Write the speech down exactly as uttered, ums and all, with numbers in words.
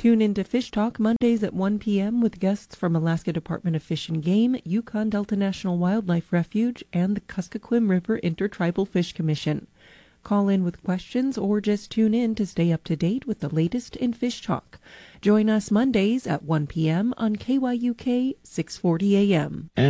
Tune in to Fish Talk Mondays at one p.m. with guests from Alaska Department of Fish and Game, Yukon Delta National Wildlife Refuge, and the Kuskokwim River Intertribal Fish Commission. Call in with questions or just tune in to stay up to date with the latest in Fish Talk. Join us Mondays at one p.m. on K Y U K six forty A M. And